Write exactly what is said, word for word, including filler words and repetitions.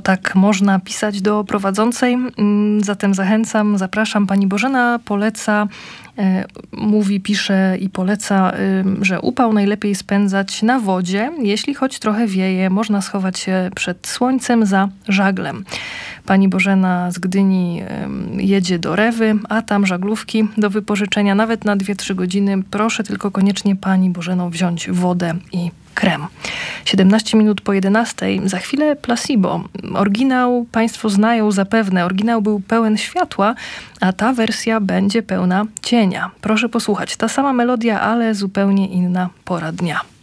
tak można pisać do prowadzącej. Zatem zachęcam, zapraszam. Pani Bożena poleca, mówi, pisze i poleca, że upał najlepiej spędzać na wodzie. Jeśli choć trochę wieje, można schować się przed słońcem za żaglem. Pani Bożena z Gdyni jedzie do Rewy, a tam żaglówki do wypożyczenia nawet na dwie trzy godziny. Proszę tylko koniecznie Pani Bożeno wziąć wodę i krem. siedemnaście minut po jedenastej. Za chwilę Placebo. Oryginał Państwo znają zapewne. Oryginał był pełen światła, a ta wersja będzie pełna cienia. Proszę posłuchać. Ta sama melodia, ale zupełnie inna pora dnia.